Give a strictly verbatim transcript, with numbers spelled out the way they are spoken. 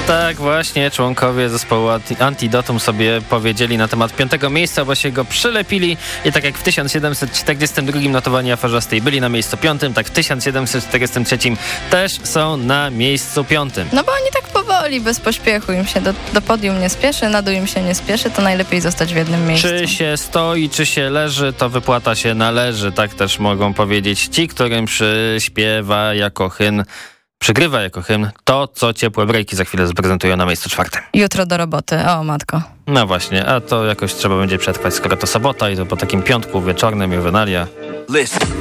Tak właśnie, członkowie zespołu Antidotum sobie powiedzieli na temat piątego miejsca, bo się go przylepili i tak jak w tysiąc siedemset czterdziestym drugim notowani aferzystej byli na miejscu piątym, tak w tysiąc siedemset czterdziestym trzecim też są na miejscu piątym. No bo oni tak powoli, bez pośpiechu, im się do, do podium nie spieszy, na dół im się nie spieszy, to najlepiej zostać w jednym miejscu. Czy się stoi, czy się leży, to wypłata się należy, tak też mogą powiedzieć ci, którym przyśpiewa jako hymn, przygrywa jako hymn to, co ciepłe breaki za chwilę zaprezentują na miejscu czwartym. Jutro do roboty, o matko. No właśnie, a to jakoś trzeba będzie przetrwać, skoro to sobota i to po takim piątku wieczornym juwenalia. Listen.